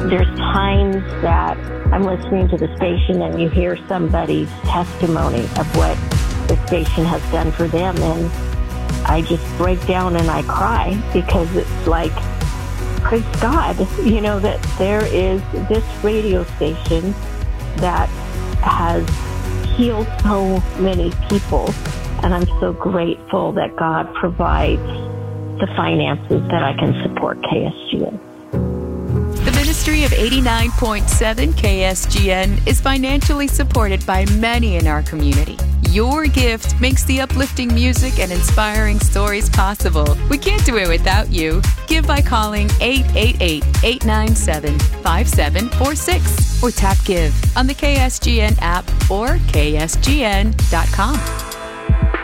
There's times that I'm listening to the station and you hear somebody's testimony of what the station has done for them, and I just break down and I cry, because it's like, praise God, that there is this radio station that has healed so many people, and I'm so grateful that God provides the finances that I can support KSGN. The ministry of 89.7 KSGN is financially supported by many in our community. Your gift makes the uplifting music and inspiring stories possible. We can't do it without you. Give by calling 888-897-5746 or tap Give on the KSGN app or ksgn.com.